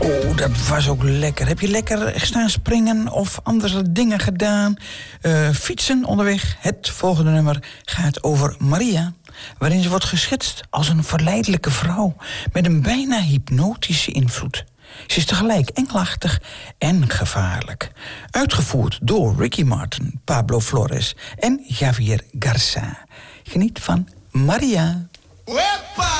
Oh, dat was ook lekker. Heb je lekker staan springen of andere dingen gedaan? Fietsen onderweg. Het volgende nummer gaat over Maria, waarin ze wordt geschetst als een verleidelijke vrouw met een bijna hypnotische invloed. Ze is tegelijk engelachtig en gevaarlijk. Uitgevoerd door Ricky Martin, Pablo Flores en Javier Garza. Geniet van Maria.